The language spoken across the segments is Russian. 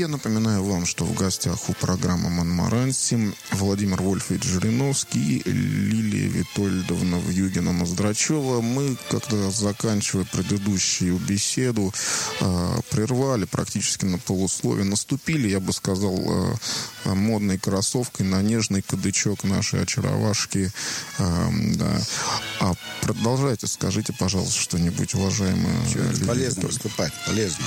Я напоминаю вам, что в гостях у программы «Монмаранси» Владимир Вольфович Жириновский и Лилия Витольдовна Вьюгина-Ноздрачева. Мы, когда заканчивая предыдущую беседу, прервали практически на полусловие, наступили, я бы сказал, модной кроссовкой на нежный кадычок нашей очаровашки. Да. А продолжайте, скажите, пожалуйста, что-нибудь, уважаемые. Полезно выступать, полезно.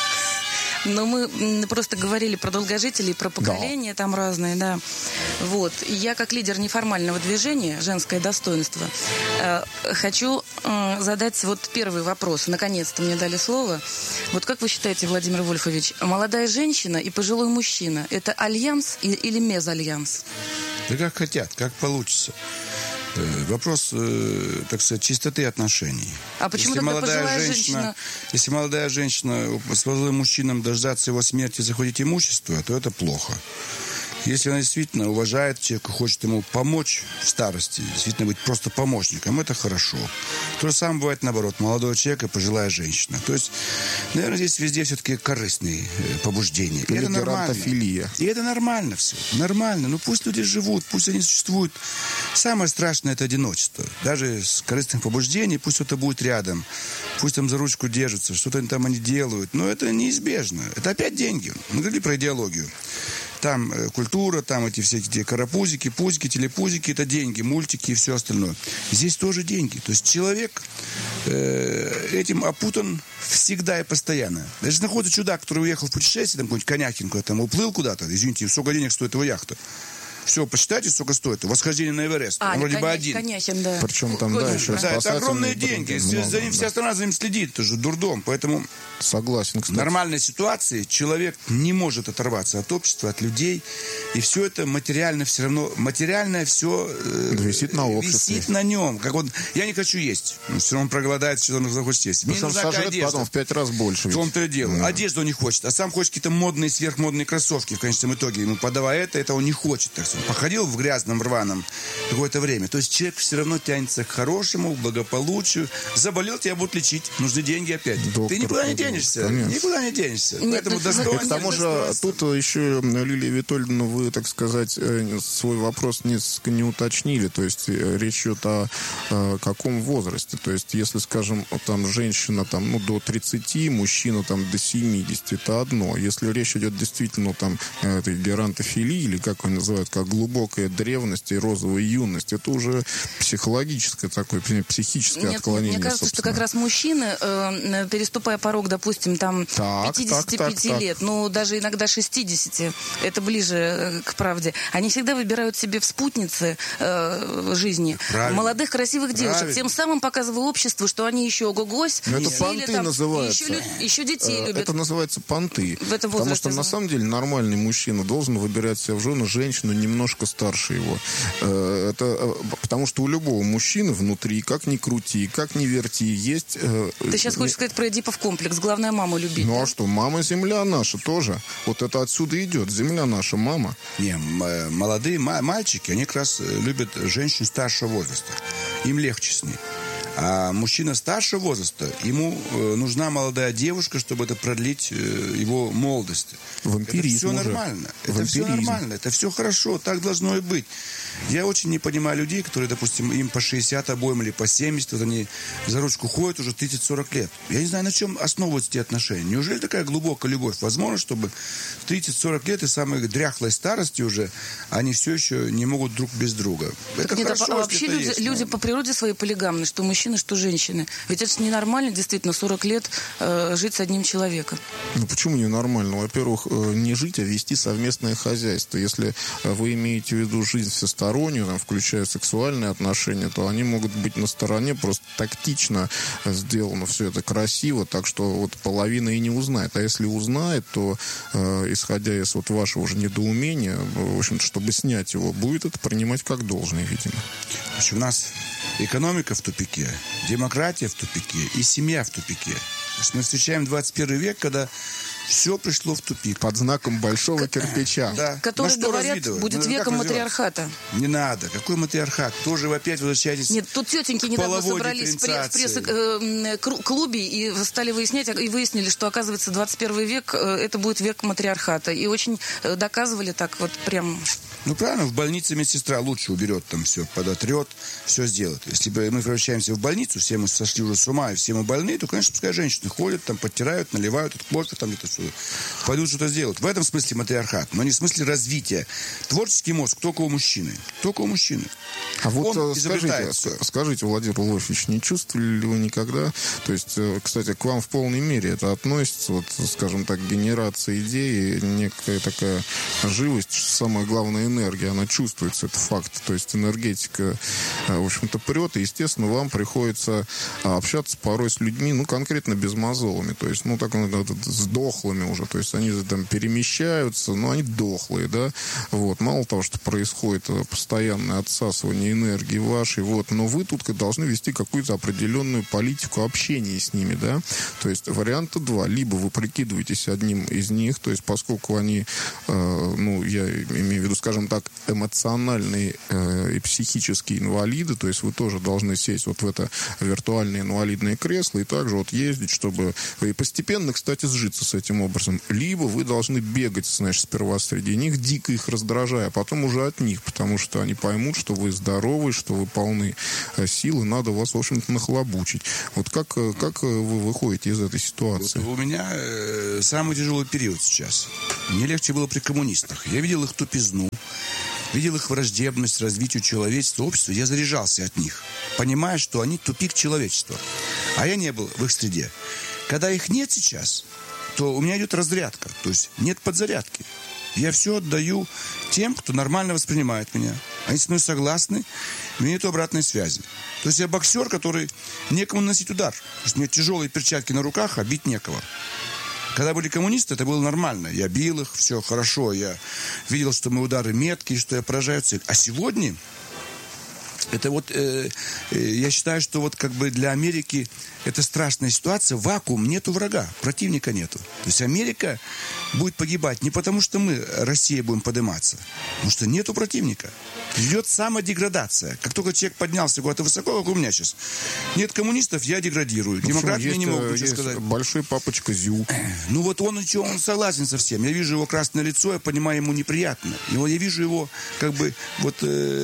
Но мы просто говорили про долгожителей, про поколения там разные, да. Вот. И я, как лидер неформального движения «Женское достоинство», хочу задать вот первый вопрос. Наконец-то мне дали слово. Вот как вы считаете, Владимир Вольфович, молодая женщина и пожилой мужчина – это альянс или мезальянс? Да как хотят, как получится. Вопрос, так сказать, чистоты отношений. А почему тогда пожилая женщина... Если молодая женщина с пожилым мужчиной дождаться его смерти, захватить имущество, то это плохо. Если она действительно уважает человека, хочет ему помочь в старости, действительно быть просто помощником, это хорошо. То же самое бывает наоборот. Молодой человек и пожилая женщина. То есть, наверное, здесь везде все-таки корыстные побуждения. И это нормально. И это нормально все. Нормально. Ну пусть люди живут, пусть они существуют. Самое страшное – это одиночество. Даже с корыстных побуждений пусть кто-то будет рядом. Пусть там за ручку держатся, что-то там они делают. Но это неизбежно. Это опять деньги. Мы говорили про идеологию. Там культура, там эти всякие карапузики, пузики, телепузики, это деньги, мультики и все остальное. Здесь тоже деньги. То есть человек этим опутан всегда и постоянно. Даже если находится чудак, который уехал в путешествие, там какой-нибудь Конякин куда-то, уплыл куда-то, извините, сколько денег стоит его яхта. Все, посчитайте, сколько стоит. Восхождение на Эверест. Вроде бы один. Конячин, да. Причем там, да, еще да, это огромные деньги. За ним вся страна за ним следит. Это же дурдом. Поэтому согласен, кстати. В нормальной ситуации человек не может оторваться от общества, от людей. И все это материально все равно... Материальное все висит на обществе. Висит на нем. Как он, я не хочу есть. Все равно он проголодается, что он захочет есть. Мне нужна одежда. Потом в 5 раз больше. В том-то и дело. Да. Одежду он не хочет. А сам хочет какие-то модные, сверхмодные кроссовки. В конечном итоге ему подавая это он не хочет. Так сказать. Походил в грязном, рваном какое-то время. То есть человек все равно тянется к хорошему, к благополучию. Заболел, тебя будут лечить. Нужны деньги опять. Доктор, ты никуда не денешься. Конечно. Никуда не денешься. Нет, поэтому достоинство. К тому же, тут еще, Лилия Витольдовна, вы, так сказать, свой вопрос не уточнили. То есть речь идет о каком возрасте. То есть, если, скажем, там женщина там, до 30, мужчина там до 70, это одно. Если речь идет действительно там этой геронтофилии, или как они называют, как глубокая древность и розовая юность, это уже психологическое такое, психическое отклонение. Мне кажется, собственно. что как раз мужчины, переступая порог, допустим, там 55 лет, ну, даже иногда 60, это ближе к правде, они всегда выбирают себе в спутнице жизни молодых, красивых девушек, тем самым показывая обществу, что они еще ого-гось. Это понты называются. Еще детей любят. Это называется понты. Потому что на самом деле нормальный мужчина должен выбирать себе в жену женщину немножко старше его. Это потому что у любого мужчины внутри, как ни крути, как ни верти, есть... Ты сейчас хочешь сказать про Эдипов комплекс. Главное, маму любить. Ну да? А что, мама земля наша тоже. Вот это отсюда идет. Земля наша, мама. Не, молодые мальчики, они как раз любят женщин старшего возраста. Им легче с ней. А мужчина старшего возраста, ему нужна молодая девушка, чтобы это продлить его молодость. Вампиризм. Это все нормально. Это все нормально. Это все хорошо. Так должно и быть. Я очень не понимаю людей, которые, допустим, им по 60 обоим или по 70, вот они за ручку ходят уже 30-40 лет. Я не знаю, на чем основываются эти отношения. Неужели такая глубокая любовь? Возможно, чтобы в 30-40 лет и самой дряхлой старости уже они все еще не могут друг без друга. Это нет, хорошо, а вообще люди по природе своей полигамны, что мужчины, что женщины. Ведь это ненормально, действительно, 40 лет жить с одним человеком. Ну почему ненормально? Во-первых, не жить, а вести совместное хозяйство. Если вы имеете в виду жизнь всестороннюю, там, включая сексуальные отношения, то они могут быть на стороне, просто тактично сделано все это красиво, так что вот половина и не узнает. А если узнает, то, исходя из вот вашего же недоумения, в общем-то, чтобы снять его, будет это принимать как должное, видимо. У нас экономика в тупике, демократия в тупике и семья в тупике. То есть мы встречаем 21 век, когда Все пришло в тупик. Под знаком большого кирпича. Да. Которые говорят, будет веком матриархата. Не надо. Какой матриархат? Тоже вы опять возвращаетесь. Нет, тут тетеньки недавно собрались в пресс-клубе и стали выяснять, и выяснили, что, оказывается, 21 век это будет век матриархата. И очень доказывали так вот прям... Ну, правильно, в больнице медсестра лучше уберет там все, подотрет, все сделает. Если бы мы превращаемся в больницу, все мы сошли уже с ума, и все мы больны, то, конечно, пускай женщины ходят, там, подтирают, наливают от кофе, там где-то что-то. Пойдут что-то сделать. В этом смысле матриархат, но не в смысле развития. Творческий мозг только у мужчины. Только у мужчины. А вот скажите, Владимир Вольфович, не чувствовали ли вы никогда, то есть, кстати, к вам в полной мере это относится, вот, скажем так, генерация идей, некая такая живость, самое главное, энергия, она чувствуется, это факт. То есть энергетика, в общем-то, прет, и, естественно, вам приходится общаться порой с людьми, ну, конкретно безмозолами, то есть, ну, так, с дохлыми уже, то есть они там перемещаются, но они дохлые, да, вот. Мало того, что происходит постоянное отсасывание энергии вашей, вот, но вы тут должны вести какую-то определенную политику общения с ними, да, то есть варианта два, либо вы прикидываетесь одним из них, то есть поскольку они, ну, я имею в виду, скажем так, эмоциональные и психические инвалиды, то есть вы тоже должны сесть вот в это виртуальное инвалидное кресло и также вот ездить, чтобы и постепенно, кстати, сжиться с этим образом. Либо вы должны бегать, значит, сперва среди них, дико их раздражая, а потом уже от них, потому что они поймут, что вы здоровы, что вы полны сил, и надо вас, в общем-то, нахлобучить. Вот как вы выходите из этой ситуации? Вот у меня самый тяжелый период сейчас. Мне легче было при коммунистах. Я видел их тупизну, видел их враждебность развитию человечества, общества. Я заряжался от них, понимая, что они тупик человечества. А я не был в их среде. Когда их нет сейчас, то у меня идет разрядка. То есть нет подзарядки. Я все отдаю тем, кто нормально воспринимает меня. Они со мной согласны, у меня нет обратной связи. То есть я боксер, который некому наносить удар. Потому что у меня тяжелые перчатки на руках, а бить некого. Когда были коммунисты, это было нормально. Я бил их, все хорошо. Я видел, что мои удары меткие, что я поражаю цель. А сегодня, это вот, я считаю, что вот как бы для Америки это страшная ситуация. Вакуум, нету врага, противника нету. То есть Америка будет погибать не потому, что мы, Россия, будем подниматься, потому что нету противника. Идет самодеградация. Как только человек поднялся куда-то высоко, как у меня сейчас, нет коммунистов, я деградирую. Демократы мне не могут ничего сказать. Большой папочка Зю. Ну вот он согласен со всем. Я вижу его красное лицо, я понимаю, ему неприятно. Я вижу его, как бы, вот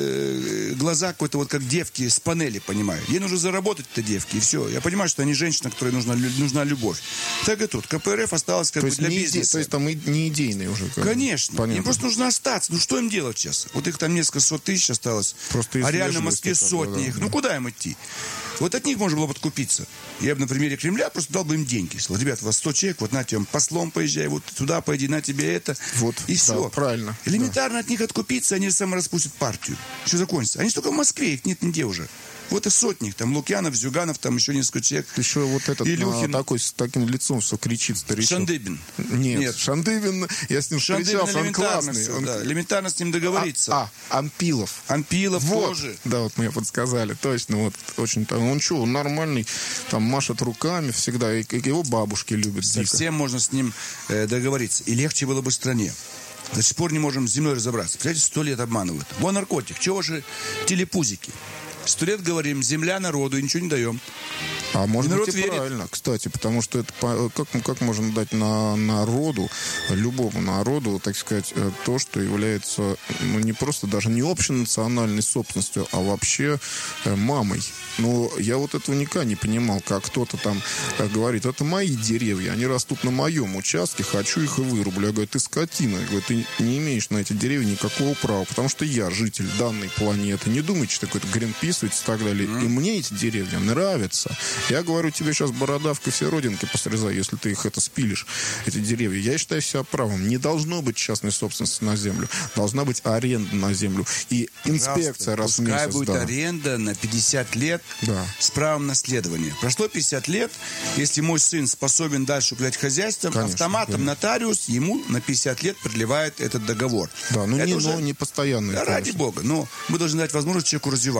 глаза какой-то вот как девки с панели, понимаю. Ей нужно заработать-то девки, и все. Я понимаю, что они женщина, которой нужна любовь. Так и тут. КПРФ осталось как бы для бизнеса. То есть там не идейные уже. Конечно. Понятно. Им просто нужно остаться. Ну что им делать сейчас? Вот их там несколько сот тысяч осталось. Просто а реально в Москве сотни их. Да. Ну куда им идти? Вот от них можно было подкупиться. Я бы на примере Кремля просто дал бы им деньги. Сказал, ребята, у вас 100 человек, вот на тебе послом поезжай, вот туда пойди, на тебе это. Вот, и да, все. Правильно. Элементарно от них откупиться, они самораспустят партию. Все закончится. Они только в Москве, их нет нигде уже. Вот и сотни. Там Лукьянов, Зюганов, там еще несколько человек. Еще вот этот такой, с таким лицом, что кричит старичок. Шандыбин. Нет. Шандыбин, я с ним встречался, он классный. Да, элементарно с ним договориться. Ампилов. Ампилов вот. тоже. Да, вот мне подсказали. Точно, вот очень. Он что, он нормальный, там машет руками всегда, и его бабушки любят. Совсем можно с ним договориться. И легче было бы стране. До сих пор не можем с землей разобраться. Представляете, 100 лет обманывают. Вон наркотик. Чего же телепузики? 100 лет говорим, земля народу, и ничего не даем. А может быть и правильно, кстати, потому что это как можно дать народу, любому народу, так сказать, то, что является, ну, не просто даже не общенациональной собственностью, а вообще мамой. Но я вот этого никогда не понимал, как кто-то там говорит, это мои деревья, они растут на моем участке, хочу их и вырублю. Я говорю, ты скотина. Я говорю, ты не имеешь на эти деревья никакого права, потому что я житель данной планеты. Не думайте, что какой-то Гринпис и так далее. И мне эти деревья нравятся. Я говорю, тебе сейчас бородавкой все родинки посрезай, если ты их спилишь, эти деревья. Я считаю себя правым. Не должно быть частной собственности на землю. Должна быть аренда на землю. И инспекция раз в месяц. Пускай будет аренда на 50 лет с правом наследования. Прошло 50 лет. Если мой сын способен дальше управлять хозяйством, конечно, автоматом нотариус ему на 50 лет продлевает этот договор. Да, ну не постоянный. Да, ради бога. Но мы должны дать возможность человеку развиваться, чтобы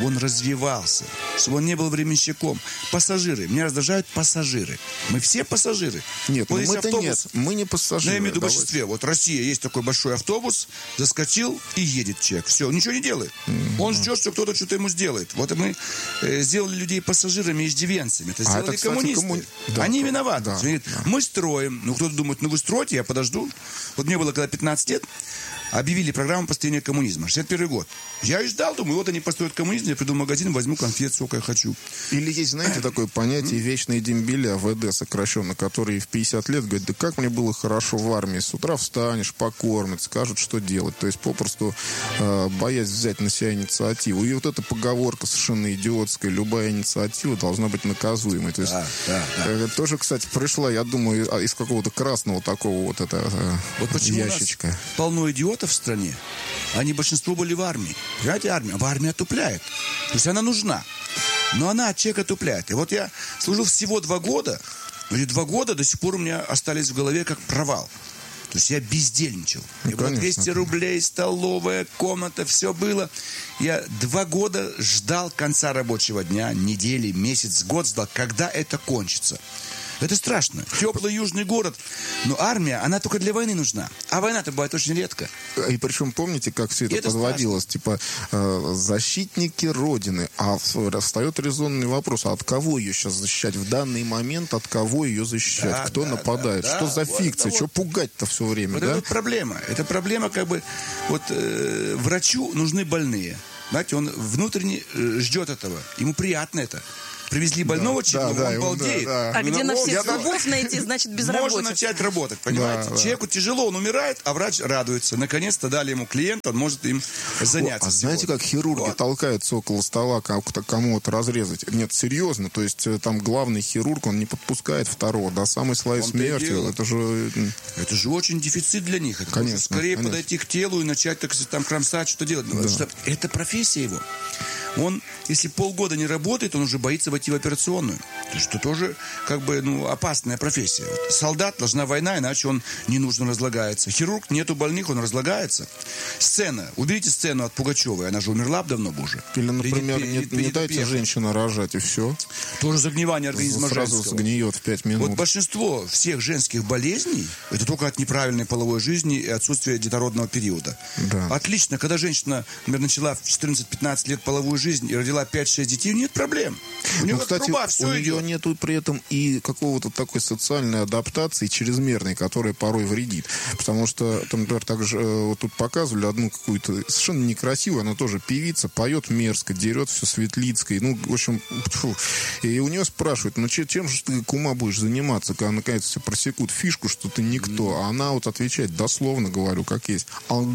чтобы он развивался, чтобы он не был временщиком. Пассажиры. Меня раздражают пассажиры. Мы все пассажиры. Нет, вот мы-то автобус, нет. Мы не пассажиры. Я имею в виду в большинстве. Вот Россия, есть такой большой автобус, заскочил и едет человек. Все, ничего не делает. Он ждет, что кто-то что-то ему сделает. Вот и мы сделали людей пассажирами и иждивенцами. Это сделали это, кстати, коммунисты. Да, они виноваты. Да, Говорят, да. мы строим. Ну, кто-то думает, ну вы строите, я подожду. Вот мне было когда 15 лет, объявили программу построения коммунизма. 61 год. Я и ждал, думаю, вот они построят коммунизм, я приду в магазин, возьму конфет, сколько я хочу. Или есть, знаете, такое понятие вечные дембеля, ВД сокращенно, которые в 50 лет говорят, да как мне было хорошо в армии, с утра встанешь, покормят, скажут, что делать. То есть попросту боясь взять на себя инициативу. И вот эта поговорка совершенно идиотская, любая инициатива должна быть наказуемой. То есть тоже, кстати, пришла, я думаю, из какого-то красного такого вот это вот почему ящичка. У нас полно идиотов в стране. Они большинство были в армии. Понимаете, армия отупляет. То есть она нужна. Но она от человека отупляет. И вот я служил всего 2 года. Но эти 2 года до сих пор у меня остались в голове как провал. То есть я бездельничал. Ну, было 200 рублей, столовая, комната, все было. Я 2 года ждал конца рабочего дня, недели, месяц, год ждал, когда это кончится. Это страшно. Теплый южный город. Но армия, она только для войны нужна. А война-то бывает очень редко. И причем, помните, как все это подводилось? Типа, защитники Родины. А встает резонный вопрос, а от кого ее сейчас защищать? В данный момент от кого ее защищать? Кто нападает? Что за фикция? Что пугать-то все время? Вот это проблема. Это проблема, как бы, вот врачу нужны больные. Знаете, он внутренне ждет этого. Ему приятно это. Привезли больного человека, он балдеет. А где на всех зубов найти, значит, безработица. Можно начать работать, понимаете? Человеку тяжело, он умирает, а врач радуется. Наконец-то дали ему клиента, он может им заняться. А знаете, как хирурги толкаются около стола, кому-то разрезать? Нет, серьезно. То есть там главный хирург, он не подпускает второго до самой своей смерти. Это же очень дефицит для них. Это конечно, скорее подойти к телу и начать, так сказать, там кромсать, что делать. Да. Это профессия его. Он, если полгода не работает, он уже боится войти в операционную. То есть, что тоже, как бы, опасная профессия. Вот. Солдат, должна война, иначе он ненужно разлагается. Хирург, нету больных, он разлагается. Сцена. Уберите сцену от Пугачевой, она же умерла давно бы уже. Или, например, не дайте женщине рожать, и все. Тоже загнивание организма сразу женского. Сгниет в 5 минут. Вот большинство всех женских болезней, это только от неправильной половой жизни и отсутствия детородного периода. Да. Отлично. Когда женщина, например, начала в 14-15 лет половую жизнь и родила 5-6 детей, у нее нет проблем. У нее кстати, труба, все у идет. нее нету при этом и какого-то такой социальной адаптации чрезмерной, которая порой вредит. Потому что, там, например, также вот тут показывали одну какую-то совершенно некрасивую, она тоже певица, поет мерзко, дерет все Светлицкой. Ну, в общем, и у нее спрашивают, чем же ты, кума, будешь заниматься, когда наконец все просекут фишку, что ты никто. А она вот отвечает, дословно говорю, как есть.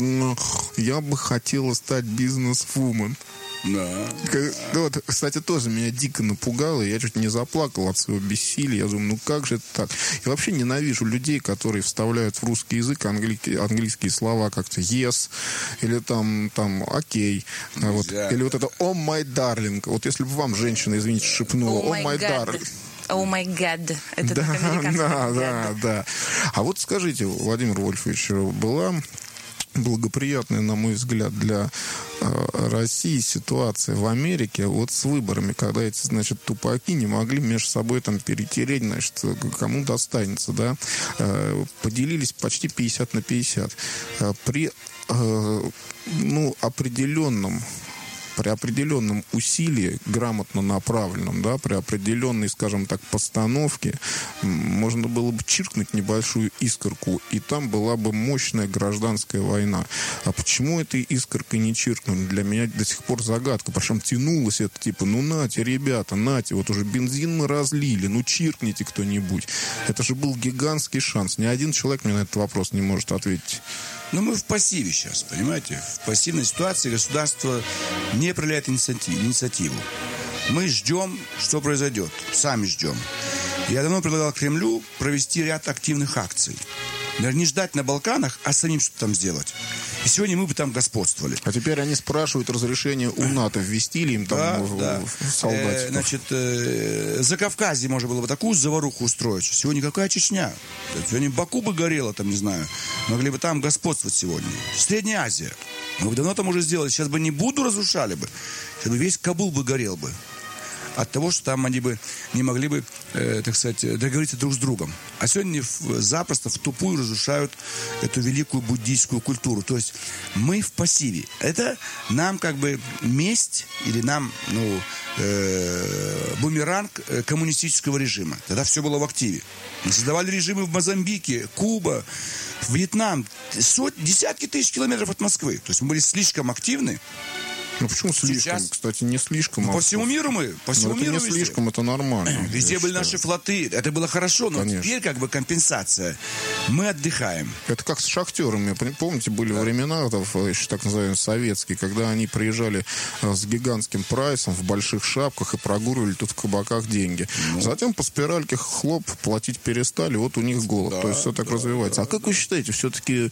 Я бы хотела стать бизнес-вумен. Да. Вот, кстати, тоже меня дико напугало. Я чуть не заплакал от своего бессилия. Я думаю, как же это так? И вообще ненавижу людей, которые вставляют в русский язык английские слова как-то yes, или там окей. Вот. Или вот это oh my darling. Вот если бы вам женщина, извините, шепнула oh my darling. О май гад. Это американский. Да. А вот скажите, Владимир Вольфович, была благоприятная, на мой взгляд, для России ситуация в Америке вот с выборами, когда эти, значит, тупаки не могли между собой там перетереть, значит, кому достанется, да, поделились почти 50 на 50. При определенном усилии, грамотно направленном, да, при определенной, скажем так, постановке, можно было бы чиркнуть небольшую искорку, и там была бы мощная гражданская война. А почему этой искоркой не чиркнули? Для меня до сих пор загадка. Причем тянулось это, типа, нате, ребята, нате, вот уже бензин мы разлили, чиркните кто-нибудь. Это же был гигантский шанс. Ни один человек мне на этот вопрос не может ответить. Мы в пассиве сейчас, понимаете? В пассивной ситуации государство не проявляет инициативу. Мы ждем, что произойдет. Сами ждем. Я давно предлагал Кремлю провести ряд активных акций. Не ждать на Балканах, а самим что-то там сделать. И сегодня мы бы там господствовали. А теперь они спрашивают разрешение у НАТО. Ввести ли им там солдатиков? Значит, за Кавказье можно было бы такую заваруху устроить. Сегодня какая Чечня? Сегодня Баку бы горело, там, не знаю, могли бы там господствовать сегодня. Средняя Азия. Мы бы давно там уже сделали. Сейчас бы не Будду разрушали бы. Сейчас бы весь Кабул бы горел бы. От того, что там они бы не могли бы, так сказать, договориться друг с другом. А сегодня запросто в тупую разрушают эту великую буддийскую культуру. То есть мы в пассиве. Это нам как бы месть или нам, бумеранг коммунистического режима. Тогда все было в активе. Мы создавали режимы в Мозамбике, Куба, Вьетнам. Десятки тысяч километров от Москвы. То есть мы были слишком активны. Ну почему слишком? Сейчас... Кстати, не слишком. По всему миру мы. По всему миру не слишком, это нормально. Везде были наши флоты. Это было хорошо, но Конечно. теперь как бы компенсация. Мы отдыхаем. Это как с шахтерами. Помните, были времена, еще так называемые советские, когда они приезжали с гигантским прайсом в больших шапках и прогуливали тут в кабаках деньги. Затем по спиральке хлоп, платить перестали, вот у них голод. Да, то есть все так развивается. А как вы считаете, все-таки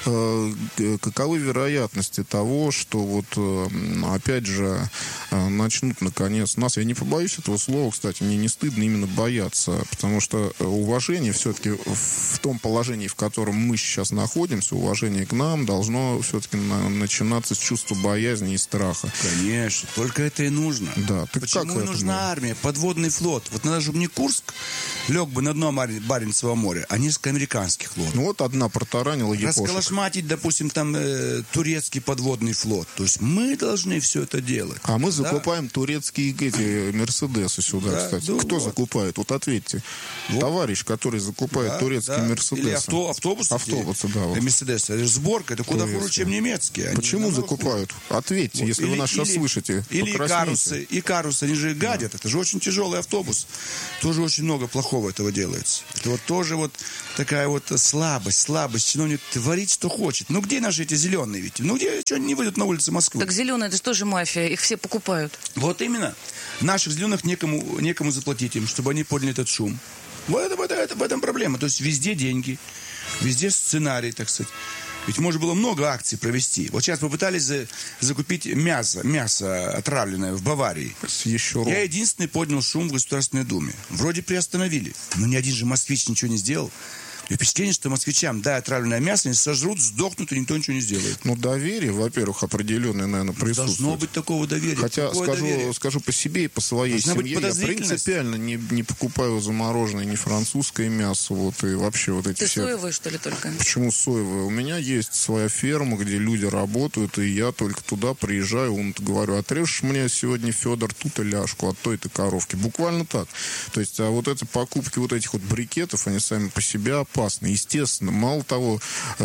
каковы вероятности того, что вот опять же начнут наконец нас, я не побоюсь этого слова, кстати, мне не стыдно именно бояться, потому что уважение все-таки в том положении, в котором мы сейчас находимся, уважение к нам должно все-таки начинаться с чувства боязни и страха. Конечно, только это и нужно. Да, так почему как нужна армия, подводный флот? Вот надо, чтобы не Курск лег бы на дно Баренцева моря, а несколько американских флотов. Ну вот одна протаранила япошек. Расколошматить, допустим, там турецкий подводный флот. То есть мы должны все это делать. А мы закупаем турецкие эти Мерседесы сюда, кстати. Кто закупает? Вот ответьте. Товарищ, который закупает турецкие Мерседесы. Или автобусы. Автобусы, да. Вот. Мерседесы. Это же сборка, это куда хуже, чем немецкие. Почему закупают? Ответьте, если вы нас сейчас слышите. Или Икарусы, они же гадят. Это же очень тяжелый автобус. Тоже очень много плохого этого делается. Это вот тоже вот такая вот слабость. Чиновник творит, что хочет. Ну где наши эти зеленые ведь? Ну где что они не выйдут на улицы Москвы? Так зеленые, это же тоже мафия, их все покупают. Вот именно. Наших зеленых некому заплатить им, чтобы они подняли этот шум. Вот это в этом проблема. То есть везде деньги, везде сценарий, так сказать. Ведь можно было много акций провести. Вот сейчас попытались закупить мясо отравленное в Баварии. Я единственный поднял шум в Государственной Думе. Вроде приостановили. Но ни один же москвич ничего не сделал. И впечатление, что москвичам, да, отравленное мясо, они сожрут, сдохнут, и никто ничего не сделает. Ну, доверие, во-первых, определенное, наверное, присутствует. Должно быть такого доверия. Хотя скажу по себе и по своей семье, я принципиально не покупаю замороженное ни французское мясо, вот, и вообще вот эти Ты все... соевое, что ли, только? Почему соевое? У меня есть своя ферма, где люди работают, и я только туда приезжаю, говорю, отрежешь мне сегодня, Федор, тут и ляжку от той-то коровки. Буквально так. То есть, а вот эти покупки вот этих вот брикетов, они сами по себе опасны. Естественно, мало того,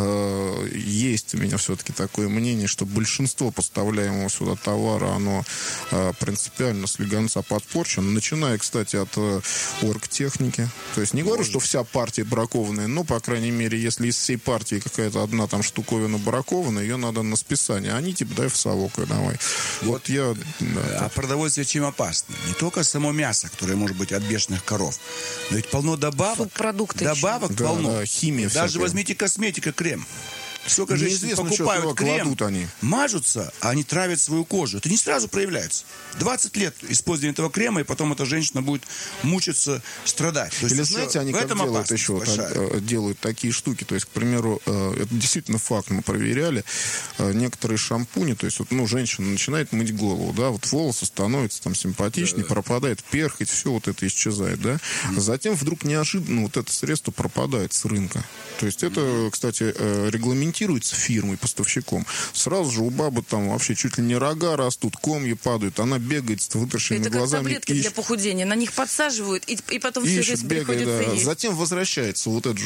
есть у меня все-таки такое мнение, что большинство поставляемого сюда товара, оно принципиально слегонца подпорчено, начиная, кстати, от оргтехники. То есть не говорю, что вся партия бракованная, но, по крайней мере, если из всей партии какая-то одна там штуковина бракована, ее надо на списание. Они типа, дай в совок, давай. Вот я... А продовольствие чем опасно? Не только само мясо, которое может быть от бешеных коров, но ведь полно добавок. Субпродукты Добавок полно. Да, химия Даже всякая. возьмите косметика, крем. Сколько женщин Неизвестно, покупают что крем, они. мажутся, а они травят свою кожу. Это не сразу проявляется. 20 лет использования этого крема, и потом эта женщина будет мучиться, страдать. То есть или знаете, они как делают еще, делают такие штуки. То есть, к примеру, это действительно факт, мы проверяли. Некоторые шампуни, то есть, вот, женщина начинает мыть голову, да, вот волосы становятся там симпатичнее, пропадает перхоть, все вот это исчезает, да. Затем вдруг неожиданно вот это средство пропадает с рынка. То есть, это, кстати, регламентируется фирмой, поставщиком. Сразу же у бабы там вообще чуть ли не рога растут, комья падают, она бегает с вытаращенными глазами. Это как таблетки для похудения. На них подсаживают, и потом всю жизнь приходится есть. Затем возвращается вот это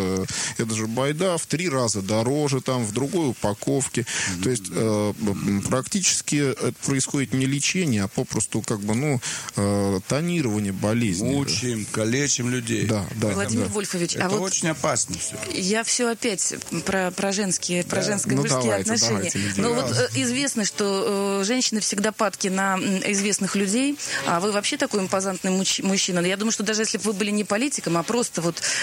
же байда в 3 раза дороже, там, в другой упаковке. То есть практически это происходит не лечение, а попросту тонирование болезни. Мучаем, калечим людей. Да. Владимир Вольфович, это очень опасно все. Я все опять про женско-мужские отношения. Но вот известно, что женщины всегда падки на известных людей, а вы вообще такой импозантный мужчина. Я думаю, что даже если бы вы были не политиком, а просто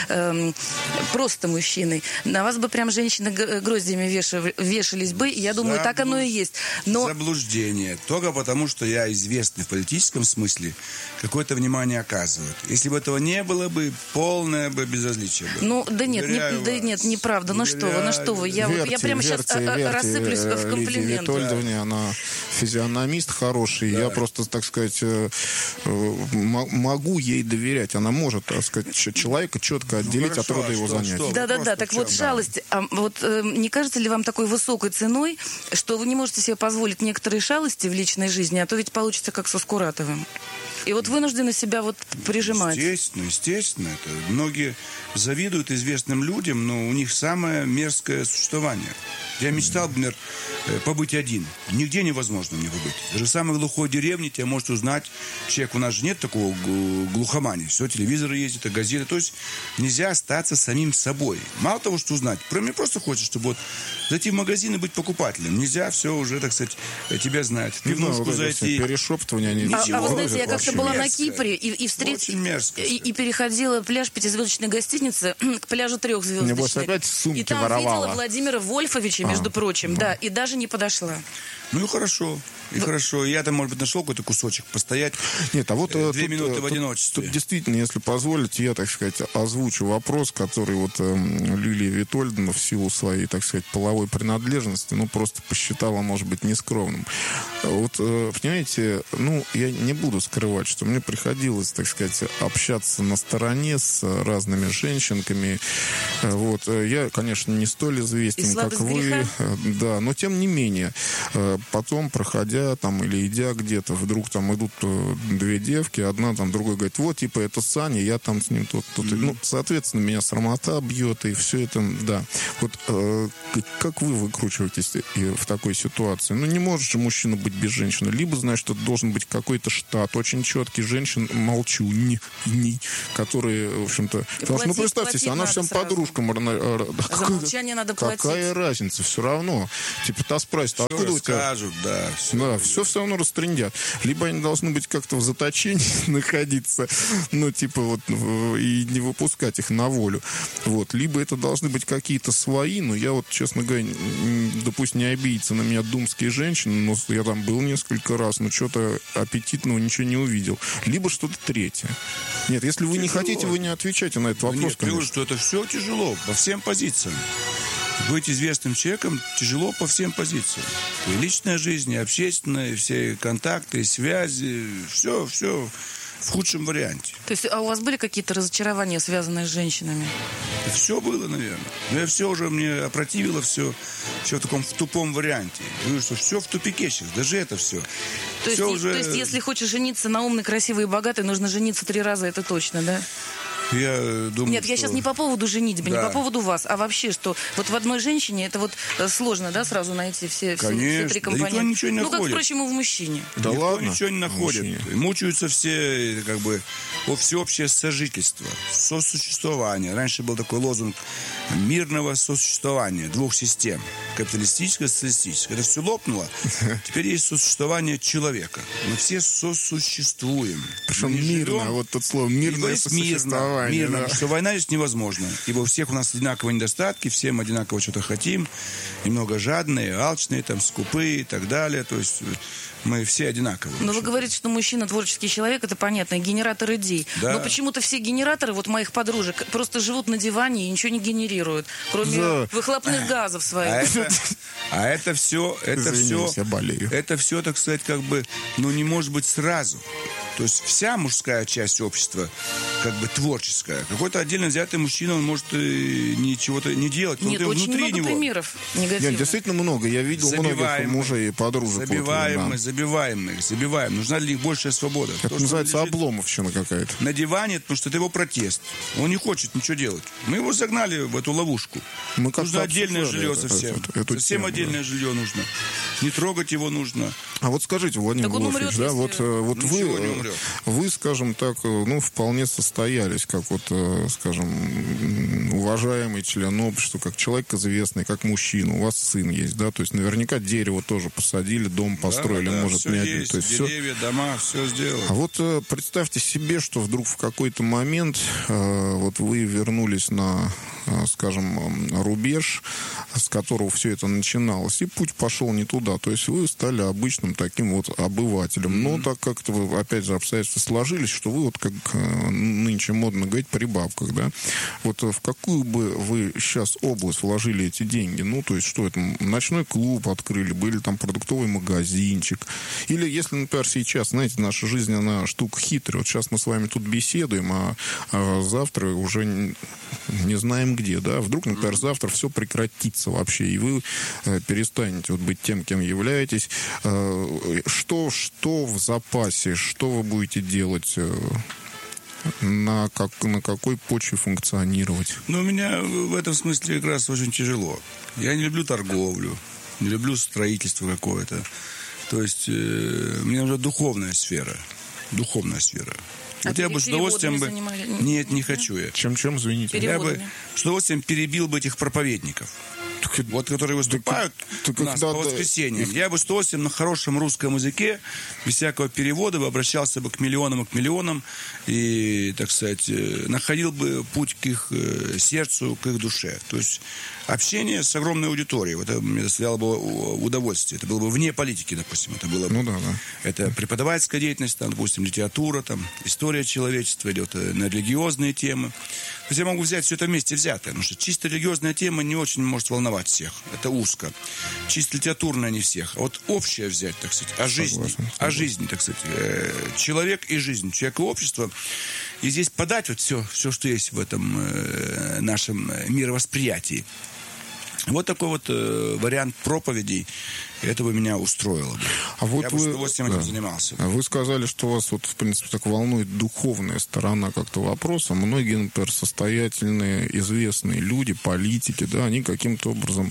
просто мужчиной, на вас бы прям женщины гроздями вешались бы, и я думаю, так оно и есть. Но... Заблуждение. Только потому, что я известный в политическом смысле, какое-то внимание оказывают. Если бы этого не было бы, полное бы безразличие было. Ну, да нет, не Уверяю да вас. нет, неправда. Ну что вы. Я прямо сейчас рассыплюсь в комплиментах. Витольдовне, она физиономист хороший. Я просто, так сказать, могу ей доверять. Она может, так сказать, человека четко отделить от рода его занятий. Да. Так вот, шалость. Не кажется ли вам такой высокой ценой, что вы не можете себе позволить некоторые шалости в личной жизни, а то ведь получится как со Скуратовым? И вот вынуждены себя вот прижимать. Естественно. Это. Многие завидуют известным людям, но у них самое мерзкое существование. Я мечтал, например, побыть один. Нигде невозможно мне побыть. Даже в самой глухой деревне тебя может узнать человек. У нас же нет такого глухомании. Все, телевизоры ездят, газеты. То есть нельзя остаться самим собой. Мало того, что узнать. Мне просто хочется, чтобы вот зайти в магазин и быть покупателем. Нельзя, все уже, так сказать, тебя знают. В пивнушку зайти. Перешептывание они... А вы знаете, я как-то была на Кипре и встретила... И переходила пляж 5-звездочной гостиницы к пляжу 3-звездочной. Небось, опять сумки и там воровала. видела Владимира Вольфовича, между прочим, да, и даже не подошла. Ну и хорошо. Хорошо. Я там, может быть, нашел какой-то кусочек постоять. Нет, а вот 2 минуты в одиночестве. Тут действительно, если позволите, я, так сказать, озвучу вопрос, который вот Лилия Витольдовна в силу своей, так сказать, половой принадлежности, просто посчитала, может быть, нескромным. Вот, понимаете, я не буду скрывать, что мне приходилось, так сказать, общаться на стороне с разными женщинками. Вот, я, конечно, не столь известен, как вы. Да, но тем не менее, потом, проходя там или идя где-то, вдруг там идут 2 девки, одна там, другой говорит, вот, типа, это Саня, я там с ним тут. Соответственно, меня срамота бьет, и все это, да. Вот как вы выкручиваетесь в такой ситуации? Не может же мужчина быть без женщины. Либо, знаешь, что должен быть какой-то штат очень четкий, женщин молчу, которые, в общем-то... Потому что, представьте себе, она всем подружкам... За молчание надо платить. Какая разница? Все равно. Типа, та спросит, а откуда у тебя... Скажут, да. Все равно растрындят. Либо они должны быть как-то в заточении находиться, и не выпускать их на волю. Вот. Либо это должны быть какие-то свои, но я вот, честно говоря, допустим, не обидится на меня думские женщины, но я там был несколько раз, но что-то аппетитного ничего не увидел. Либо что-то третье. Нет, если вы не хотите, вы не отвечайте на этот вопрос. Нет, я говорю, что это все тяжело, по всем позициям. Быть известным человеком тяжело по всем позициям. И личная жизнь, и общественная, и все контакты, и связи, все в худшем варианте. То есть, а у вас были какие-то разочарования, связанные с женщинами? Все было, наверное. Но я все уже мне опротивило, все в таком в тупом варианте. Я говорю, что все в тупике сейчас, даже это все. То есть, если хочешь жениться на умной, красивой и богатой, нужно жениться 3 раза, это точно, да? Я думаю, Нет, я сейчас не по поводу женитьбы, не по поводу вас, а вообще, что вот в одной женщине это вот сложно, да, сразу найти все 3 компонента. Никто ничего не находит. Как, впрочем, и в мужчине. Да никто ладно? Ничего не находит. Мужчине. Мучаются все, всеобщее сожительство, сосуществование. Раньше был такой лозунг мирного сосуществования 2 систем. Капиталистическое, социалистическое. Это все лопнуло. Теперь есть сосуществование человека. Мы все сосуществуем. Причем мирно, вот тут слово мирное сосуществование. Мирно, да. что война здесь невозможна. Ибо у всех у нас одинаковые недостатки, всем одинаково что-то хотим. Немного жадные, алчные, скупые и так далее. То есть мы все одинаковые. Но вы говорите, что мужчина творческий человек, это понятно, генератор идей. Да. Но почему-то все генераторы, вот моих подружек, просто живут на диване и ничего не генерируют, кроме выхлопных газов своих. А это все, так сказать, не может быть сразу. То есть вся мужская часть общества творческая. Какой-то отдельно взятый мужчина, он может ничего-то не делать. Нет, очень внутри много него. примеров негативных. Нет, действительно много. Я видел многих мужей и подружек. Забиваем. Нужна ли их большая свобода? Это называется обломовщина какая-то. На диване, потому что это его протест. Он не хочет ничего делать. Мы его загнали в эту ловушку. Нужно отдельное жилье совсем. Совсем отдельное жилье нужно. Не трогать его нужно. А вот скажите, Владимир Вольфович, да, вот вы, скажем так, вполне состоялись, как скажем, уважаемый член общества, как человек известный, как мужчина. У вас сын есть, да, то есть наверняка дерево тоже посадили, дом построили, может, все не один. Есть, то есть деревья, дома, все сделано. А вот представьте себе, что вдруг в какой-то момент вы вернулись на, скажем, рубеж, с которого все это начиналось, и путь пошел не туда. туда. То есть вы стали обычным таким вот обывателем. Но так как-то, опять же, обстоятельства сложились, что вы, вот как нынче модно говорить, при бабках, да? Вот в какую бы вы сейчас область вложили эти деньги? Ну, то есть, что это? Ночной клуб открыли, были там продуктовый магазинчик. Или если, например, сейчас, знаете, наша жизнь, она штука хитрая. Вот сейчас мы с вами тут беседуем, а завтра уже не знаем где, да? Вдруг, например, завтра все прекратится вообще, и вы перестанете вот быть тем, кем являетесь. Что в запасе? Что вы будете делать? На какой почве функционировать? Ну, у меня в этом смысле как раз очень тяжело. Я не люблю торговлю, не люблю строительство какое-то. То есть мне нужна духовная сфера. Духовная сфера. Вот я бы с удовольствием бы... Нет, не хочу я. Чем, извините? Я бы с удовольствием перебил бы этих проповедников. Вот, которые выступают у нас по воскресеньям. Я бы с удовольствием на хорошем русском языке, без всякого перевода, бы обращался бы к миллионам, и, так сказать, находил бы путь к их сердцу, к их душе. То есть общение с огромной аудиторией. Вот это мне доставляло бы удовольствие. Это было бы вне политики, допустим. Это было бы, это преподавательская деятельность, там, допустим, литература, там, история человечества, идет на религиозные темы. То есть я могу взять все это вместе взятое, потому что чисто религиозная тема не очень может волновать всех. Это узко. Чисто литературная не всех. А вот общее взять, так сказать, о жизни, так сказать. Человек и жизнь, человек и общество. И здесь подать вот все, что есть в этом нашем мировосприятии. Вот такой вот вариант проповедей. Это бы меня устроило бы. А вот я бы с удовольствием этим занимался. Вы сказали, что вас, вот, в принципе, так волнует духовная сторона как-то вопроса. Многие, например, состоятельные, известные люди, политики, да, они каким-то образом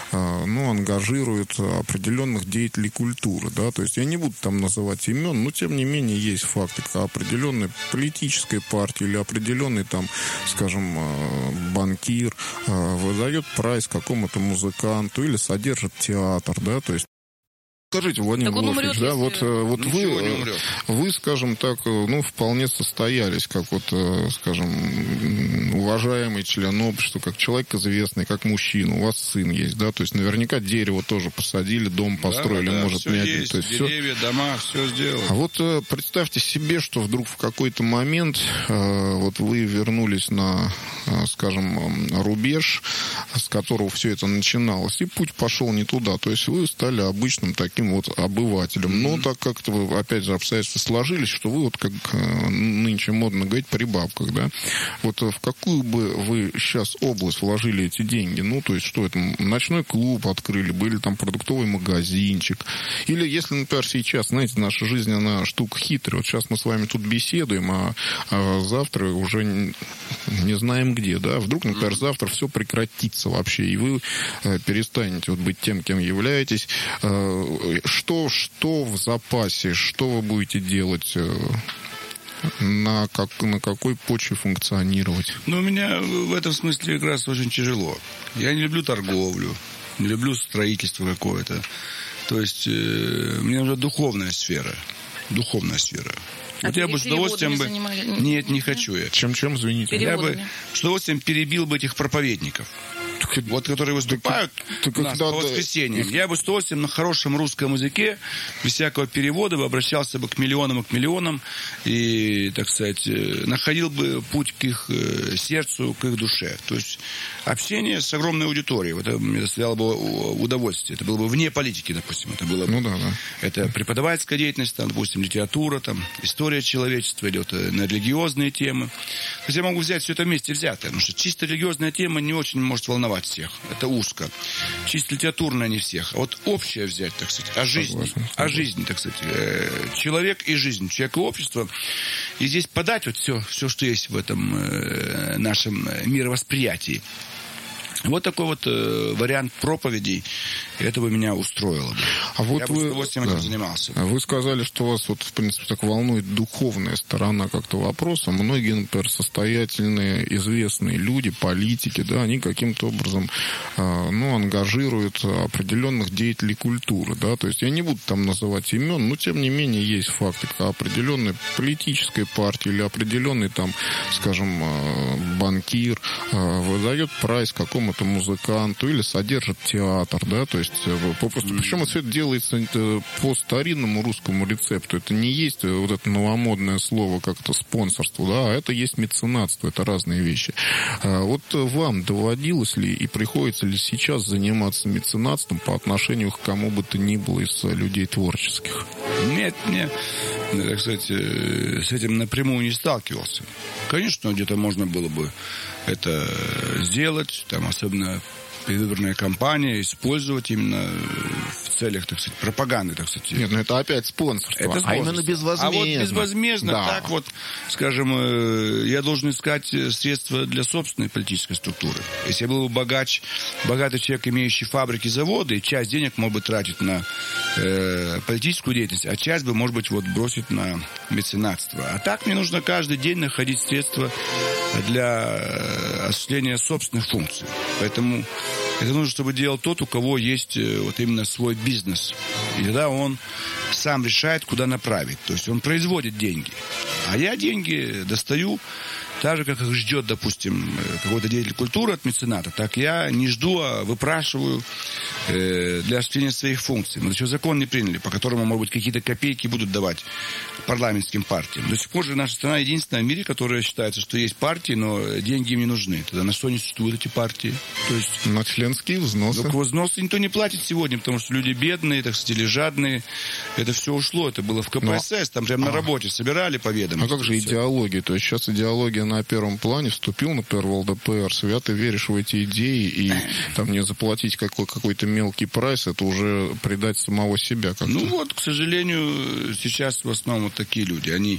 ангажируют определенных деятелей культуры, да, то есть я не буду там называть имен, но тем не менее есть факты определенной политической партии или определенный там, скажем, банкир выдает прайс какому-то музыканту или содержит театр, да, то есть скажите, Владимир Вольфович, да, вот вы, скажем так, вполне состоялись, как вот, скажем, уважаемый член общества, как человек известный, как мужчина, у вас сын есть, да, то есть наверняка дерево тоже посадили, дом построили, может, не один. То есть деревья, дома, все сделали. А вот представьте себе, что вдруг в какой-то момент вот вы вернулись на, скажем, рубеж, с которого все это начиналось, и путь пошел не туда, то есть вы стали обычным таким вот обывателем. Но так как-то, опять же, обстоятельства сложились, что вы, вот как нынче модно говорить, при бабках, да? Вот в какую бы вы сейчас область вложили эти деньги? Ну, то есть, что это? Ночной клуб открыли, были там продуктовый магазинчик. Или, если, например, сейчас, знаете, наша жизнь, она штука хитрая. Вот сейчас мы с вами тут беседуем, а завтра уже не знаем где, да? Вдруг, например, завтра все прекратится вообще, и вы перестанете вот быть тем, кем являетесь. Что в запасе, что вы будете делать, на какой почве функционировать? Ну, у меня в этом смысле как раз очень тяжело. Я не люблю торговлю, не люблю строительство какое-то. То есть мне нужна духовная сфера. Духовная сфера. Вот я бы с удовольствием бы... Нет, не хочу я. Чем, извините? Я бы с удовольствием перебил бы этих проповедников. Вот, которые выступают у нас по воскресеньям. Я бы с удовольствием на хорошем русском языке, без всякого перевода, бы обращался бы к миллионам, и, так сказать, находил бы путь к их сердцу, к их душе. То есть общение с огромной аудиторией. Вот это мне доставляло бы удовольствие. Это было бы вне политики, допустим. Это было бы, это преподавательская деятельность, там, допустим, литература, там, история человечества, идет на религиозные темы. То есть я могу взять все это вместе взятое, потому что чисто религиозная тема не очень может волновать всех. Это узко. Чисто литературная не всех. А вот общее взять, так сказать, о жизни, так сказать. Человек и жизнь, человек и общество. И здесь подать вот все, что есть в этом нашем мировосприятии. Вот такой вот вариант проповедей, это бы меня устроило. А вот я бы с удовольствием этим занимался. Вы сказали, что вас, вот, в принципе, так волнует духовная сторона как-то вопроса. Многие, например, состоятельные, известные люди, политики, да, они каким-то образом ангажируют определенных деятелей культуры, да, то есть я не буду там называть имен, но тем не менее есть факты определенной политической партии или определенный там, скажем, банкир выдает прайс какому-то музыканту или содержит театр, да, то есть попросту, причем все это делается по старинному русскому рецепту. Это не есть вот это новомодное слово как-то спонсорство, да, а это есть меценатство, это разные вещи. Вот вам доводилось ли и приходится ли сейчас заниматься меценатством по отношению к кому бы то ни было из людей творческих? Нет, так сказать, с этим напрямую не сталкивался. Конечно, где-то можно было бы это сделать, там, особенно предвыборная кампания, использовать именно в целях, так сказать, пропаганды, так сказать. Нет, ну это опять спонсорство. Это спонсорство. А именно безвозмездно. А вот безвозмездно, да. Так вот, скажем, я должен искать средства для собственной политической структуры. Если я был богатый человек, имеющий фабрики, заводы, часть денег мог бы тратить на политическую деятельность, а часть бы, может быть, вот бросить на меценатство. А так мне нужно каждый день находить средства для осуществления собственных функций. Поэтому это нужно, чтобы делал тот, у кого есть вот именно свой бизнес. И тогда он сам решает, куда направить. То есть он производит деньги. А я деньги достаю так же, как их ждет, допустим, какой-то деятель культуры от мецената, так я не жду, а выпрашиваю для осуществления своих функций. Мы еще закон не приняли, по которому, может быть, какие-то копейки будут давать парламентским партиям. До сих пор же наша страна единственная в мире, которая считается, что есть партии, но деньги им не нужны. Тогда на что они существуют, эти партии? То есть на членские взносы. Так взносы никто не платит сегодня, потому что люди бедные, так сказать, или жадные. Это все ушло. Это было в КПСС, там прямо на работе собирали по ведомству. А как же идеология? То есть сейчас идеология на первом плане, вступил, например, в ЛДПР, свято веришь в эти идеи, и там не заплатить какой-то мелкий прайс, это уже предать самого себя как-то. Ну вот, к сожалению, сейчас в основном вот такие люди, они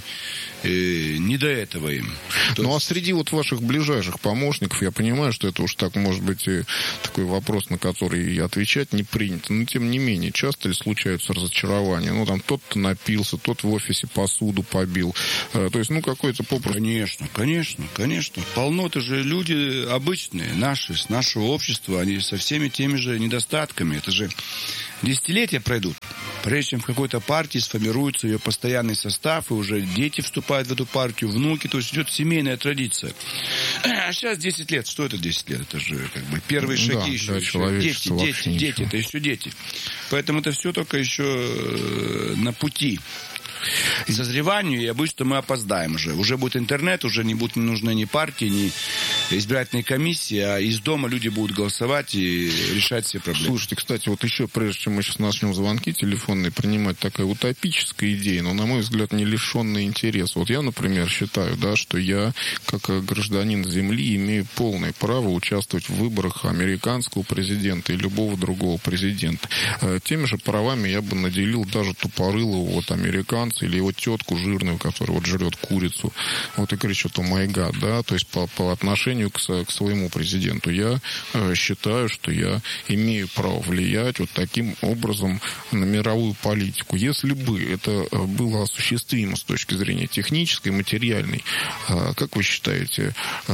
не до этого им. А среди вот ваших ближайших помощников, я понимаю, что это уж так, может быть, и такой вопрос, на который отвечать не принято, но тем не менее, часто ли случаются разочарования? Ну, там, тот-то напился, тот в офисе посуду побил. То есть, какой-то попросту... Конечно. Полно, это же люди обычные, с нашего общества, они со всеми теми же недостатками. Это же десятилетия пройдут, прежде чем в какой-то партии сформируется ее постоянный состав, и уже дети вступают в эту партию, внуки, то есть идет семейная традиция. А сейчас 10 лет, что это 10 лет? Это же как бы первые шаги еще. Дети, это еще дети. Поэтому это все только еще на пути к созреванию, и обычно мы опоздаем уже. Уже будет интернет, уже не будут нужны ни партии, ни избирательные комиссии, а из дома люди будут голосовать и решать все проблемы. Слушайте, кстати, вот еще прежде чем мы сейчас начнем звонки телефонные принимать, такая утопическая идея, но, на мой взгляд, не лишенная интереса. Вот я, например, считаю, да, что я, как гражданин Земли, имею полное право участвовать в выборах американского президента и любого другого президента. Теми же правами я бы наделил даже тупорылого вот американца или его тетку жирную, которая вот жрет курицу, вот и кричит «О май гад», да, то есть по отношению к своему президенту. Я считаю, что я имею право влиять вот таким образом на мировую политику. Если бы это было осуществимо с точки зрения технической, материальной, как вы считаете,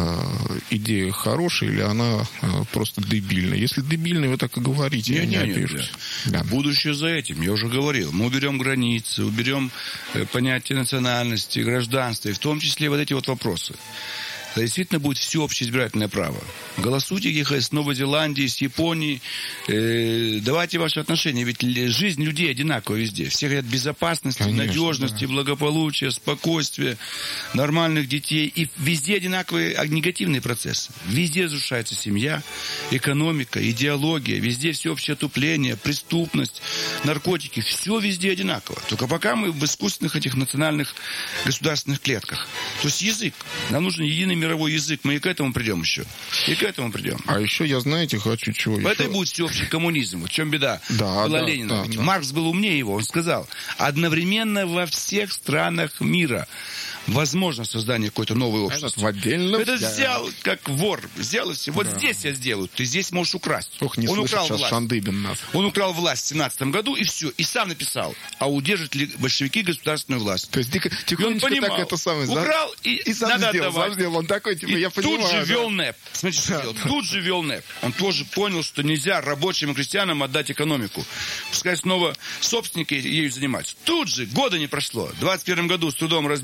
идея хорошая или она просто дебильная? Если дебильная, вы так и говорите, я не обижусь. Да. Будущее за этим, я уже говорил. Мы уберем границы, уберем понятие национальности, гражданства, и в том числе вот эти вот вопросы. Это действительно будет всеобщее избирательное право. Голосуйте с Новой Зеландии, с Японии. Давайте ваши отношения. Ведь жизнь людей одинаковая везде. Все хотят безопасности, надежности, благополучия, спокойствия, нормальных детей. И везде одинаковые негативные процессы. Везде разрушается семья, экономика, идеология. Везде всеобщее отупление, преступность, наркотики. Все везде одинаково. Только пока мы в искусственных этих национальных государственных клетках. То есть язык. Нам нужен единый мировой язык. Мы и к этому придем еще. И к этому придем. А еще я, знаете, хочу чего еще. Это и будет всеобщий коммунизм. В чем беда? Была Ленина. Маркс был умнее его. Он сказал, одновременно во всех странах мира возможно создание какой-то новой общества. Это взял, как вор. Взял все. Вот здесь я сделаю. Ты здесь можешь украсть. Ох, не слышит сейчас Шандыбин нас. Он украл власть в 17 году, и все. И сам написал. А удержат ли большевики государственную власть? То есть тихонечко так это самое. Украл и сам сделал. Он такой, типа, я понимаю. Тут же вел НЭП. Смотрите, что делал. Тут же вел НЭП. Он тоже понял, что нельзя рабочим и крестьянам отдать экономику. Пускай снова собственники ею занимаются. Тут же, года не прошло. В 21 году с трудом разбили они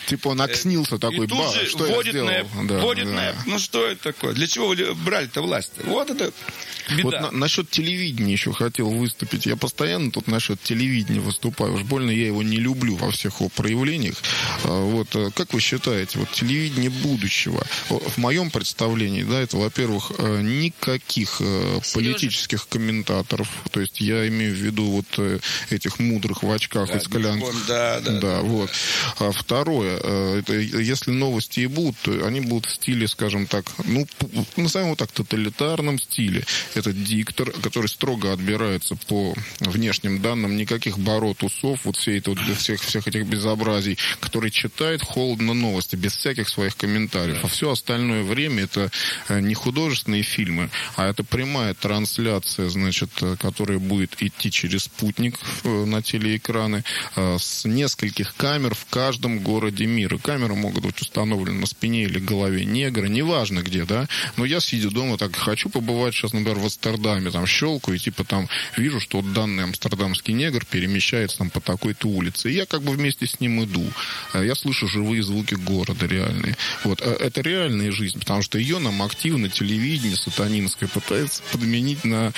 Типа он окснился такой, и тут же что я сделал? Вводит НЭП. Ну что это такое? Для чего вы брали-то власть? Вот это беда. Вот насчет телевидения еще хотел выступить. Я постоянно тут насчет телевидения выступаю. Уж больно я его не люблю во всех его проявлениях. Вот как вы считаете, вот телевидение будущего? В моем представлении, да, это, во-первых, никаких политических комментаторов. То есть я имею в виду вот этих мудрых в очках и склянках. Да, вот. А второе, это, если новости и будут, то они будут в стиле, скажем так, ну, назовем его так, тоталитарном стиле. Это диктор, который строго отбирается по внешним данным, никаких бород, усов, вот всех этих безобразий, который читает холодно новости, без всяких своих комментариев. А все остальное время это не художественные фильмы, а это прямая трансляция, значит, которая будет идти через спутник на телеэкраны с нескольких камер в каждом городе мира. Камеры могут быть установлены на спине или голове негра, неважно где, да. Но я, сидя дома, так хочу побывать сейчас, например, в Амстердаме, там щелкаю, и типа там вижу, что вот данный амстердамский негр перемещается там по такой-то улице. И я как бы вместе с ним иду. Я слышу живые звуки города реальные. Вот. Это реальная жизнь, потому что ее нам активно телевидение сатанинское пытается подменить на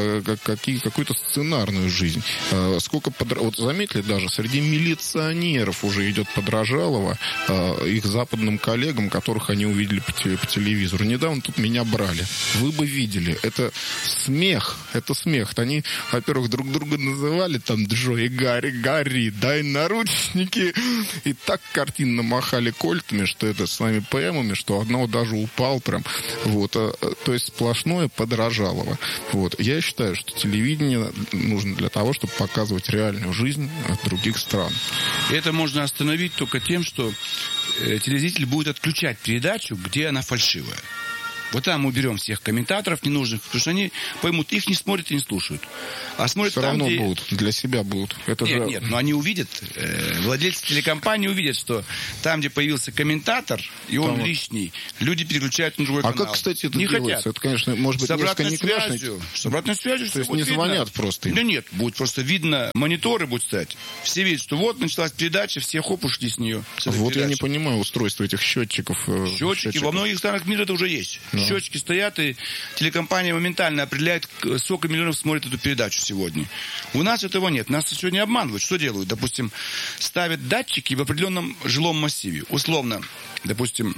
какую-то сценарную жизнь. Сколько вот заметили, даже среди милиционеров уже идет подражалово их западным коллегам, которых они увидели по телевизору. Недавно тут меня брали. Вы бы видели. Это смех. Они, во-первых, друг друга называли там Джо и Гарри, дай наручники. И так картинно махали кольтами, что это с нами ПМами, что одного даже упал прям. Вот. То есть сплошное подражалово. Вот. Я считаю, что телевидение нужно для того, чтобы показывать реальную жизнь других стран. Это можно остановить только тем, что телезритель будет отключать передачу, где она фальшивая. Вот там мы уберем всех комментаторов ненужных, потому что они поймут, их не смотрят и не слушают. А смотрят все там, равно где... будут, для себя будут. Это нет, но они увидят, владельцы телекомпании увидят, что там, где появился комментатор, и он там лишний, люди переключают на другой канал. А как, кстати, это не делается? хотят. Это, конечно, может быть, несколько связью. С обратной связью. То есть не звонят просто им? Да нет, будет просто видно, мониторы будут стоять. Все видят, что вот началась передача, все хоп, ушли с нее. Вот я не понимаю устройство этих счетчиков. Счетчики во многих странах мира это уже есть. Да. Счетчики стоят, и телекомпания моментально определяет, сколько миллионов смотрит эту передачу сегодня. У нас этого нет. Нас сегодня обманывают. Что делают? Допустим, ставят датчики в определенном жилом массиве. Условно, допустим,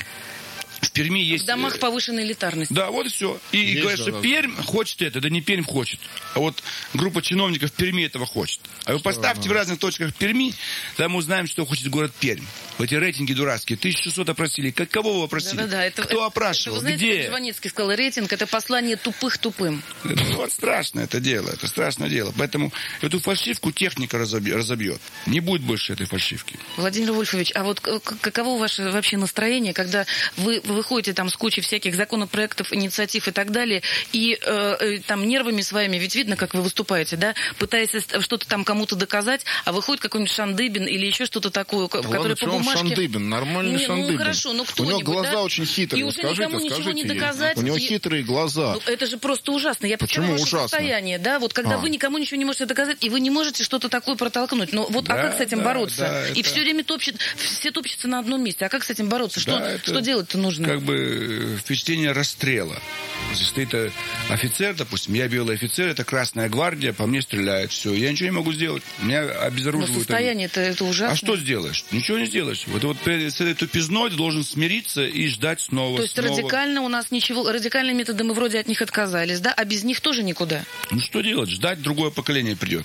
в Перми есть... В домах повышенной элитарности. Да, вот и все. И говорят, что Пермь хочет это. Да не Пермь хочет. А вот группа чиновников в Перми этого хочет. А вы поставьте в разных точках Перми, тогда мы узнаем, что хочет город Пермь. В эти рейтинги дурацкие. 1600 опросили. Кого вы опросили? Да. Кто опрашивал? Это, вы знаете, где? Жванецкий сказал, рейтинг — это послание тупых тупым. Вот страшно это дело. Это страшное дело. Поэтому эту фальшивку техника разобьет. Не будет больше этой фальшивки. Владимир Вольфович, а вот каково ваше вообще настроение, когда вы выходите там с кучей всяких законопроектов, инициатив и так далее, и там нервами своими, ведь видно, как вы выступаете, да, пытаясь что-то там кому-то доказать, а выходит какой-нибудь Шандыбин или еще что-то такое, который по бумажке... Шандыбин, нормальный Шандыбин. Ну хорошо, ну кто-нибудь, у него глаза да? очень хитрые, и уже никому ничего не доказать. У него хитрые глаза. Ну, это же просто ужасно. Я Почему ваше ужасно? Состояние, да, вот когда вы никому ничего не можете доказать, и вы не можете что-то такое протолкнуть. Ну вот, а как с этим бороться? Да, и все время все топчутся на одном месте. А как с этим бороться? Что делать-то нужно? Как бы впечатление расстрела. Здесь стоит офицер, допустим, я белый офицер, это Красная гвардия, по мне стреляет, все. Я ничего не могу сделать. Меня обезоруживают. Но состояние это ужасно. А что сделаешь? Ничего не сделаешь. Вот с этой тупизной ты должен смириться и ждать снова. То есть радикально у нас ничего, радикальные методы мы вроде от них отказались, да? А без них тоже никуда. Ну что делать? Ждать другое поколение придет.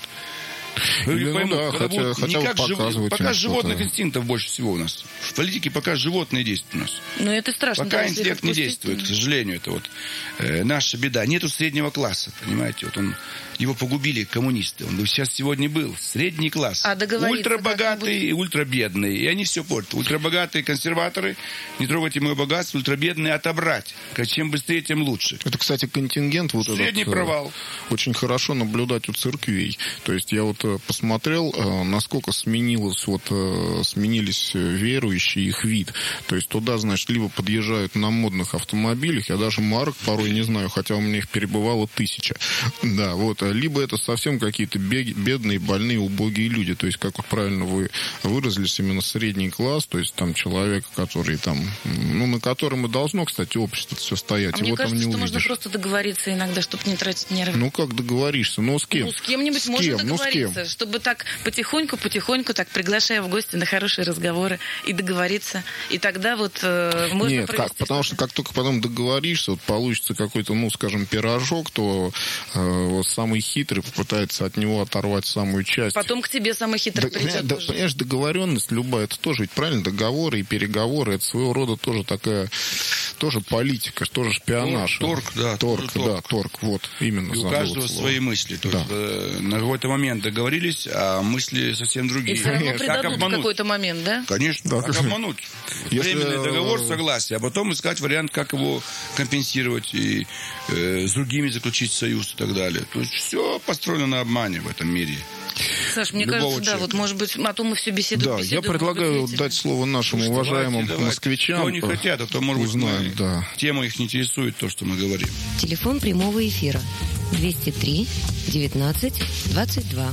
Пока животных инстинктов больше всего у нас. В политике пока животные действуют у нас. Но это страшно. Пока интеллект не действует, к сожалению, это вот наша беда. Нету среднего класса, понимаете? Вот его погубили коммунисты. Он бы сейчас сегодня был. Средний класс. Ультрабогатый и ультрабедный. И они все портят. Ультрабогатые консерваторы, не трогайте мое богатство, ультрабедные отобрать. Чем быстрее, тем лучше. Это, кстати, контингент вот средний этот, провал. Очень хорошо наблюдать у церквей. То есть я вот посмотрел, насколько сменились верующие, их вид. То есть туда, значит, либо подъезжают на модных автомобилях, я даже марок порой не знаю, хотя у меня их перебывало 1000. Да, вот. Либо это совсем какие-то бедные, больные, убогие люди. То есть, как вот правильно вы выразились, именно средний класс, то есть там человек, который там, на котором и должно, кстати, общество все стоять. Мне его кажется, там не что увидишь. можно просто договориться иногда, чтобы не тратить нервы. Ну, как договоришься? Ну, с кем? С кем-нибудь можно договориться, чтобы так потихоньку, так приглашая в гости на хорошие разговоры и договориться. И тогда вот можно Нет, потому что как только потом договоришься, вот получится какой-то, скажем, пирожок, то вот самый хитрый попытается от него оторвать самую часть. Потом к тебе самый хитрый придет. Понимаешь, договоренность любая, это тоже ведь правильно, договоры и переговоры, это своего рода тоже такая, тоже политика, тоже шпионаж. Торг, вот, именно. И у каждого свои мысли. То есть, на какой-то момент договорились, а мысли совсем другие. И все равно предадут в какой-то момент, да? Конечно, как обмануть. Временный договор, согласие, а потом искать вариант, как его компенсировать и с другими заключить союз и так далее. То есть все построено на обмане в этом мире. Саш, мне кажется, да, вот может быть, а то мы все беседуем. Да, я предлагаю дать слово нашим уважаемым москвичам. Кто не хотят, а то, может быть, тема их не интересует, то, что мы говорим. Телефон прямого эфира 203 19 22.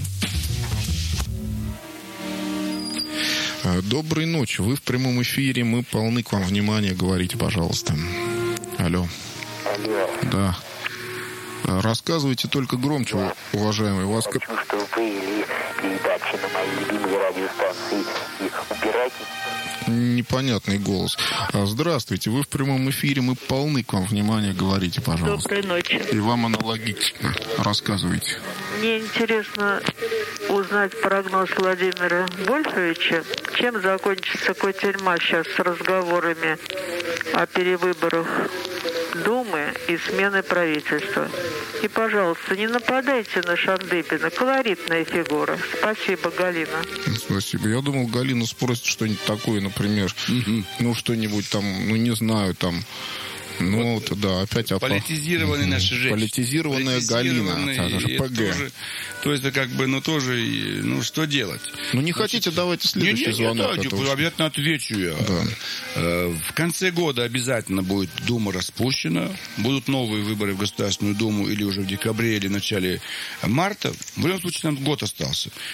Доброй ночи. Вы в прямом эфире. Мы полны к вам внимания. Говорите, пожалуйста. Алло. Да. Рассказывайте только громче, уважаемый. Вас... Хочу, чтобы вы вели передачи на моей любимой радиостанции и убирайте. Непонятный голос. Здравствуйте, вы в прямом эфире, мы полны к вам внимания, говорите, пожалуйста. Доброй ночи. И вам аналогично. Рассказывайте. Мне интересно узнать прогноз Владимира Вольфовича. Чем закончится кутерьма сейчас с разговорами о перевыборах Думы и смены правительства. И, пожалуйста, не нападайте на Шандыбина. Колоритная фигура. Спасибо, Галина. Спасибо. Я думал, Галина спросит что-нибудь такое, например, что-нибудь там, не знаю, там... вот, да, опять политизированные наши женщины. Политизированная Галина. ПГ. То есть, это тоже, что делать? Не хотите, давайте следующий звонок. Обязательно отвечу я. Да. В конце года обязательно будет Дума распущена. Будут новые выборы в Государственную Думу или уже в декабре, или в начале марта. В любом случае, нам год остался.